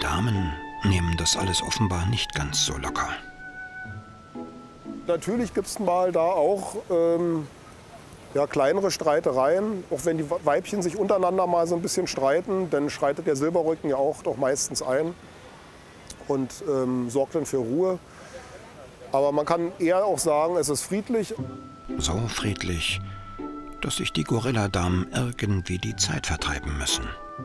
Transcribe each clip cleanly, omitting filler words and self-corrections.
Damen nehmen das alles offenbar nicht ganz so locker. Natürlich gibt es mal da auch ja, kleinere Streitereien, auch wenn die Weibchen sich untereinander mal so ein bisschen streiten, dann schreitet der Silberrücken ja auch doch meistens ein und sorgt dann für Ruhe. Aber man kann eher auch sagen, es ist friedlich. So friedlich, dass sich die Gorilladamen irgendwie die Zeit vertreiben müssen.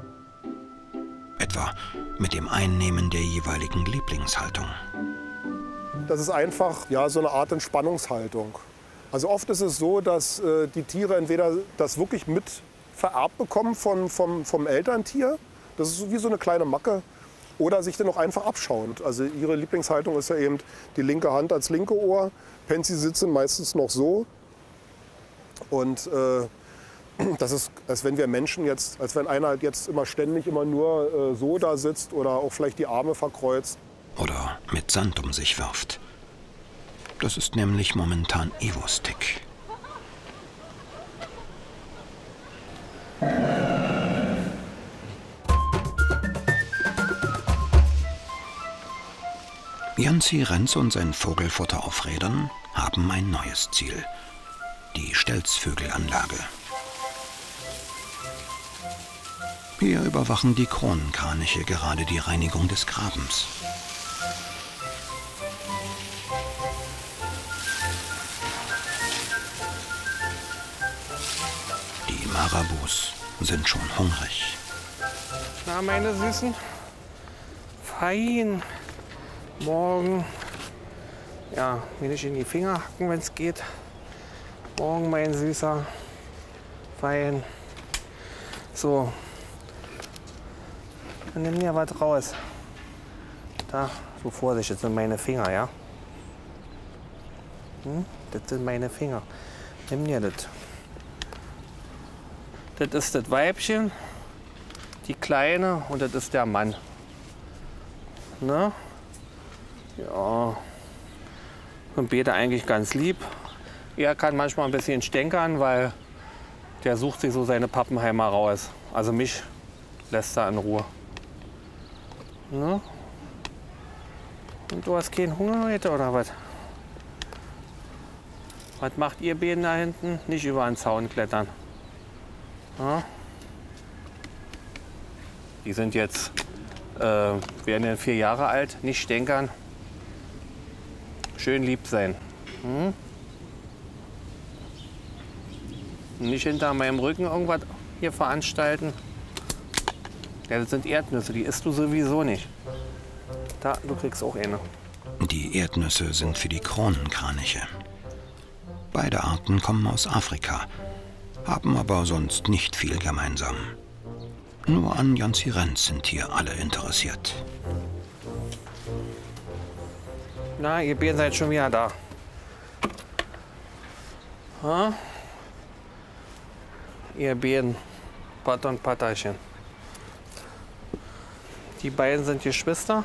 Etwa mit dem Einnehmen der jeweiligen Lieblingshaltung. Das ist einfach ja, so eine Art Entspannungshaltung. Also oft ist es so, dass die Tiere entweder das wirklich mit vererbt bekommen vom Elterntier, das ist wie so eine kleine Macke, oder sich dann auch einfach abschauen. Also ihre Lieblingshaltung ist ja eben die linke Hand als linke Ohr. Pansy sitzen meistens noch so. Und das ist, als wenn wir Menschen jetzt, als wenn einer jetzt immer ständig immer nur so da sitzt oder auch vielleicht die Arme verkreuzt. Oder mit Sand um sich wirft. Das ist nämlich momentan Evo-Stick. Janzi Renz und sein Vogelfutter auf Rädern haben ein neues Ziel. Die Stelzvögelanlage. Hier überwachen die Kronenkraniche gerade die Reinigung des Grabens. Die Marabus sind schon hungrig. Na, meine Süßen, fein. Morgen, ja, mir nicht in die Finger hacken, wenn es geht. Morgen, mein Süßer, fein. So, dann nimm dir was raus. Da, so Vorsicht, das sind meine Finger, ja? Das sind meine Finger. Nimm dir das. Das ist das Weibchen, die Kleine, und das ist der Mann. Ne? Ja, und beide eigentlich ganz lieb. Er kann manchmal ein bisschen stänkern, weil der sucht sich so seine Pappenheimer raus. Also mich lässt er in Ruhe. Ne? Und du hast keinen Hunger heute, oder was? Was macht ihr beiden da hinten? Nicht über den Zaun klettern. Ja? Die sind jetzt, werden 4 Jahre alt, nicht stänkern. Schön lieb sein. Nicht hinter meinem Rücken irgendwas hier veranstalten. Ja, das sind Erdnüsse, die isst du sowieso nicht. Da, du kriegst auch eine. Die Erdnüsse sind für die Kronenkraniche. Beide Arten kommen aus Afrika, haben aber sonst nicht viel gemeinsam. Nur an Janzi Renz sind hier alle interessiert. Na, ihr beiden seid schon wieder da. Ha? Ihr beiden, Pat und Patterchen. Die beiden sind Geschwister.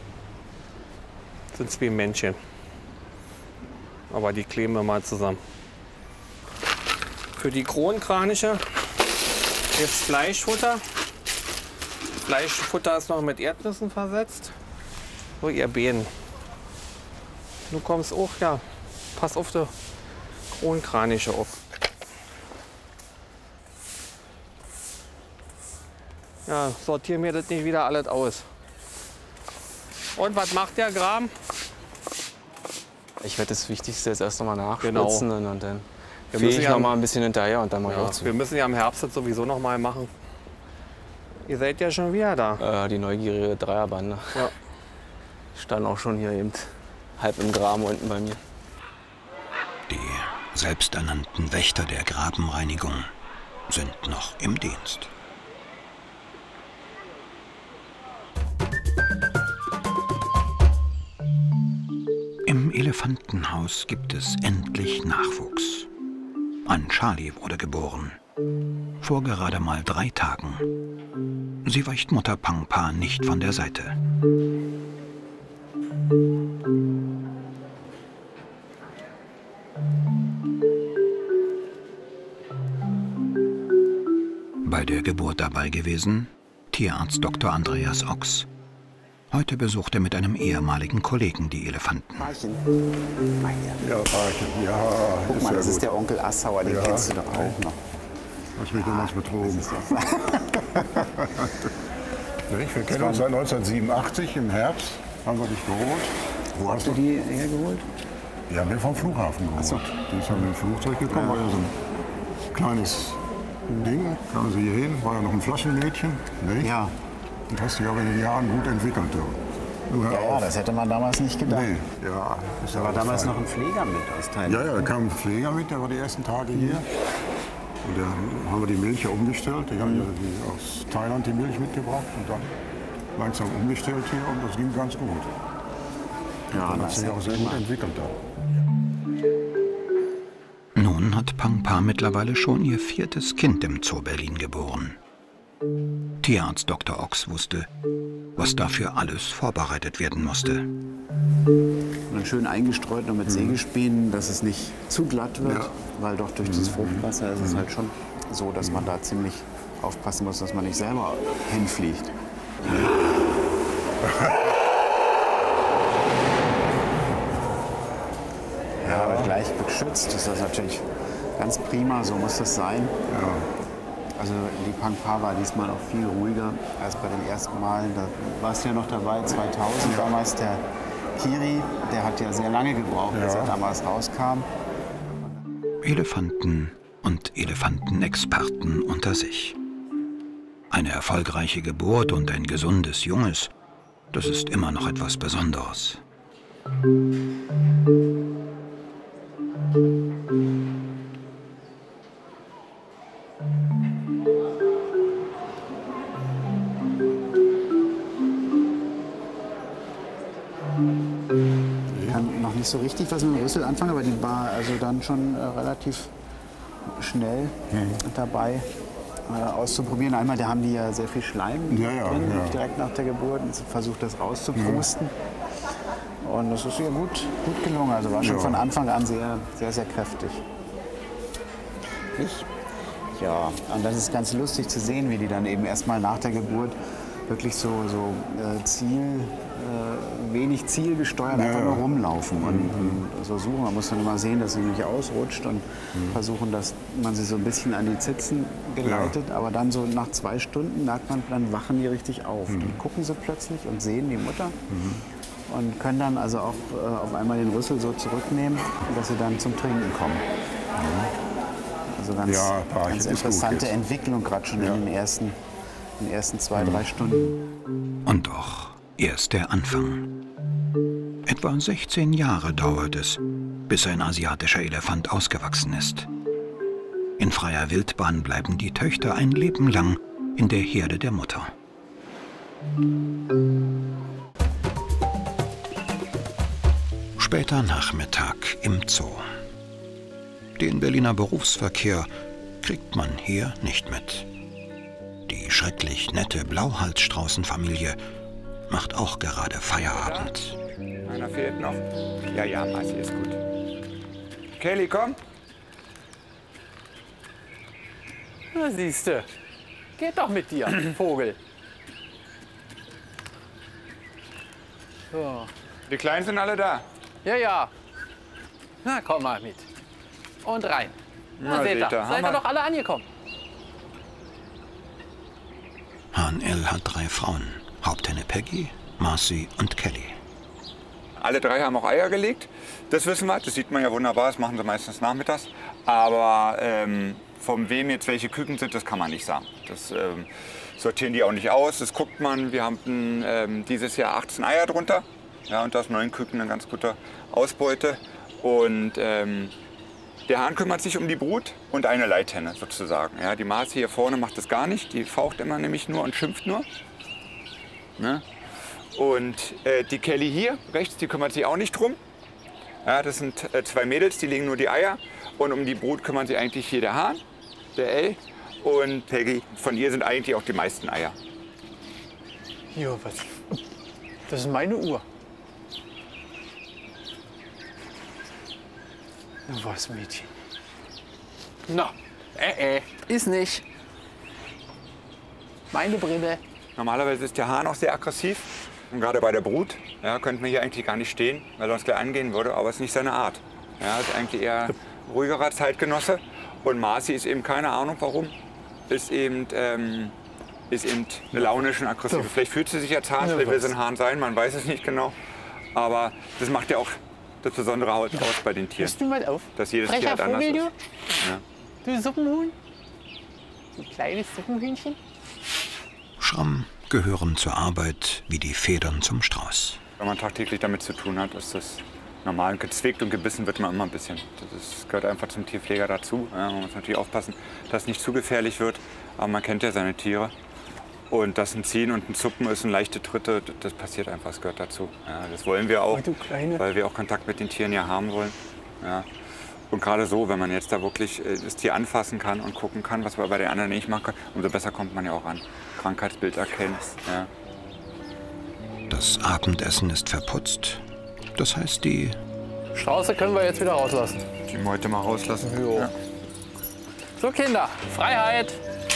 Sind 2 Männchen. Aber die kleben immer zusammen. Für die Kronenkraniche ist Fleischfutter. Fleischfutter ist noch mit Erdnüssen versetzt. So, ihr Beeren. Du kommst auch, ja. Pass auf die Kronenkraniche auf. Ja, sortieren mir das nicht wieder alles aus. Und was macht der Graben? Ich werde das Wichtigste jetzt erst noch mal nachspritzen, Genau. und dann Wir fege müssen ich ja noch mal ein bisschen hinterher und dann mache ich auch zu. Wir müssen ja im Herbst das sowieso noch mal machen. Ihr seid ja schon wieder da. Die neugierige Dreierbande. Ja. Stand auch schon hier eben halb im Graben unten bei mir. Die selbsternannten Wächter der Grabenreinigung sind noch im Dienst. Im Elefantenhaus gibt es endlich Nachwuchs. An Charlie wurde geboren. Vor gerade mal 3 Tagen. Sie weicht Mutter Pangpa nicht von der Seite. Bei der Geburt dabei gewesen Tierarzt Dr. Andreas Ochs. Heute besucht er mit einem ehemaligen Kollegen die Elefanten. Parchen. Mal hier. Ja, Parchen. Ja, Guck mal, ja das ist gut. der Onkel Assauer, den kennst du doch auch noch. Hast mich damals betrogen. Das ist ja Wir kennen uns seit 1987 im Herbst. Haben wir dich geholt. Wo habt ihr die hergeholt? Die haben wir vom Flughafen geholt. so. Die ist ja mit dem Flugzeug gekommen. War ja so ein kleines Ding. Kamen sie hier hin. War ja noch ein Flaschenmädchen. Nicht? Ja. Und hast dich aber in den Jahren gut entwickelt. Du. Hör Ja, auf. das hätte man damals nicht gedacht. Nee, ja. Ist Da war damals noch ein Pfleger mit aus Thailand. Ja, da kam ein Pfleger mit, der war die ersten Tage hier. Und dann haben wir die Milch ja umgestellt. Die haben ja aus Thailand die Milch mitgebracht und dann langsam umgestellt hier und das ging ganz gut. Ja, Dann hat das sich ist auch sehr gut entwickelt da. Nun hat Pang Pa mittlerweile schon ihr 4. Kind im Zoo Berlin geboren. Tierarzt Dr. Ochs wusste, was dafür alles vorbereitet werden musste. Und dann schön eingestreut noch mit Sägespänen, dass es nicht zu glatt wird, Ja. weil doch durch das Fruchtwasser ist es halt schon so, dass man da ziemlich aufpassen muss, dass man nicht selber hinfliegt. Ja, aber gleich geschützt ist das natürlich ganz prima, so muss das sein. Also die Pang Pa war diesmal auch viel ruhiger als bei den ersten Malen. Da warst du ja noch dabei, 2000 damals der Kiri, der hat ja sehr lange gebraucht, bis er damals rauskam. Elefanten und Elefantenexperten unter sich. Eine erfolgreiche Geburt und ein gesundes Junges, das ist immer noch etwas Besonderes. Ich kann noch nicht so richtig was mit dem Rüssel anfangen, aber die war also dann schon relativ schnell dabei auszuprobieren. Einmal, da haben die ja sehr viel Schleim Ja, ja, drin, ja. direkt nach der Geburt und versucht das rauszuprusten. Und das ist ihr gut gelungen. Also war schon Ja. von Anfang an sehr, sehr, sehr kräftig. Ja, und das ist ganz lustig zu sehen, wie die dann eben erstmal nach der Geburt wirklich so wenig zielgesteuert einfach nur rumlaufen und so suchen. Man muss dann immer sehen, dass sie nicht ausrutscht und versuchen, dass man sie so ein bisschen an die Zitzen geleitet. Aber dann so nach 2 Stunden merkt man, dann wachen die richtig auf. Dann gucken sie plötzlich und sehen die Mutter und können dann also auch auf einmal den Rüssel so zurücknehmen, dass sie dann zum Trinken kommen. Also ganz, Ja, Parchen ganz ist gut interessante jetzt. Entwicklung, gerade schon in den ersten 2-3 Stunden. Und doch erst der Anfang. Etwa 16 Jahre dauert es, bis ein asiatischer Elefant ausgewachsen ist. In freier Wildbahn bleiben die Töchter ein Leben lang in der Herde der Mutter. Später Nachmittag im Zoo. Den Berliner Berufsverkehr kriegt man hier nicht mit. Die schrecklich nette Blauhalsstraußenfamilie macht auch gerade Feierabend. Einer fehlt noch. Ja, Marci ist gut. Kelly, komm. Na siehste, geht doch mit dir, Vogel. So. Die Kleinen sind alle da. Ja. Na, komm mal mit. Und rein. Na, seht ihr, seid ihr doch alle angekommen. HNL hat 3 Frauen. Haupthenne Peggy, Marcy und Kelly. Alle 3 haben auch Eier gelegt. Das wissen wir. Das sieht man ja wunderbar. Das machen sie meistens nachmittags. Aber von wem jetzt welche Küken sind, das kann man nicht sagen. Das sortieren die auch nicht aus. Das guckt man. Wir haben dieses Jahr 18 Eier drunter. Ja, und da ist 9 Küken eine ganz gute Ausbeute. Und der Hahn kümmert sich um die Brut und eine Leithenne sozusagen. Ja, die Marci hier vorne macht das gar nicht. Die faucht immer nämlich nur und schimpft nur. Ne? Und die Kelly hier rechts, die kümmert sich auch nicht drum. Ja, das sind 2 Mädels, die legen nur die Eier. Und um die Brut kümmert sich eigentlich hier der Hahn, der L. Und Peggy, von ihr sind eigentlich auch die meisten Eier. Jo, was? Das ist meine Uhr. Na was, Mädchen? Na, ist nicht. Meine Brille. Normalerweise ist der Hahn auch sehr aggressiv. Und gerade bei der Brut könnten wir hier eigentlich gar nicht stehen, weil er uns gleich angehen würde. Aber es ist nicht seine Art. Ja, ist eigentlich eher ein ruhigerer Zeitgenosse. Und Marci ist eben, keine Ahnung warum, ist eben eine launische und aggressive. So. Vielleicht fühlt sie sich ja zart, vielleicht will sie ein Hahn sein, man weiß es nicht genau. Aber das macht ja auch das Besondere aus bei den Tieren. Hörst du mal auf? Dass jedes Tier halt anders ist. Ja. Du Suppenhuhn? Du kleines Suppenhühnchen? Schramm gehören zur Arbeit wie die Federn zum Strauß. Wenn man tagtäglich damit zu tun hat, ist das normal. Gezwickt und gebissen wird man immer ein bisschen. Das gehört einfach zum Tierpfleger dazu. Ja, man muss natürlich aufpassen, dass es nicht zu gefährlich wird. Aber man kennt ja seine Tiere. Und dass ein Ziehen und ein Zuppen ist, ein leichte Tritte, das passiert einfach, das gehört dazu. Ja, das wollen wir auch, weil wir auch Kontakt mit den Tieren ja haben wollen. Ja. Und gerade so, wenn man jetzt da wirklich das Tier anfassen kann und gucken kann, was man bei den anderen nicht machen kann, umso besser kommt man ja auch an. Krankheitsbild erkennen. Ja. Das Abendessen ist verputzt. Das heißt, die Strauße können wir jetzt wieder rauslassen. Die Meute mal rauslassen. Jo. Ja. So, Kinder, Freiheit.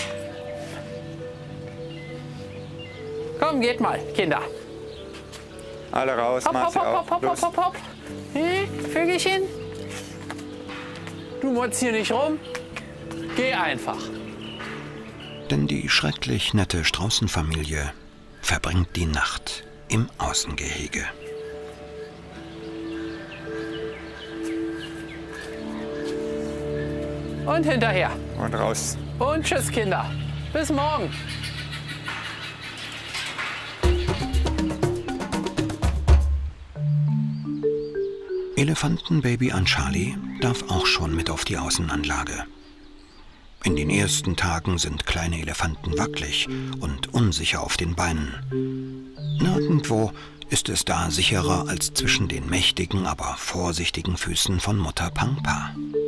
Komm, geht mal, Kinder. Alle raus, Marci auch. Hopp. Hey, Vögelchen. Du motzt hier nicht rum. Geh einfach. Denn die schrecklich nette Straußenfamilie verbringt die Nacht im Außengehege. Und hinterher. Und raus. Und tschüss, Kinder. Bis morgen. Elefantenbaby Anchali darf auch schon mit auf die Außenanlage. In den ersten Tagen sind kleine Elefanten wackelig und unsicher auf den Beinen. Nirgendwo ist es da sicherer als zwischen den mächtigen, aber vorsichtigen Füßen von Mutter Pangpa.